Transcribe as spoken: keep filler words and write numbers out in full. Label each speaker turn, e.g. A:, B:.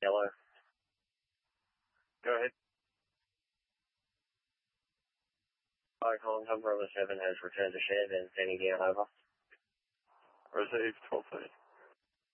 A: Hello.
B: Go ahead.
A: Hi, calling hub Bravo seven has returned to shed and sending down over.
B: Received twelve thirty.